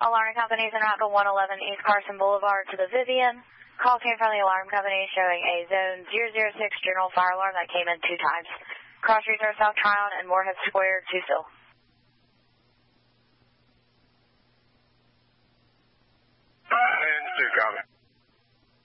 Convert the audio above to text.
Alarm company's en route to 111 East Carson Boulevard to the Vivian. Call came from the alarm company showing a zone 006 general fire alarm that came in 2 times. Cross Streets are South Tryon and Moorhead Square, Tusil. And 2, copy.